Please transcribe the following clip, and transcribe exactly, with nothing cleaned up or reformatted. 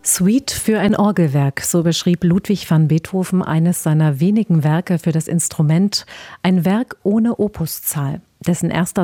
Suite für ein Orgelwerk, so beschrieb Ludwig van Beethoven eines seiner wenigen Werke für das Instrument, ein Werk ohne Opuszahl. Dessen erster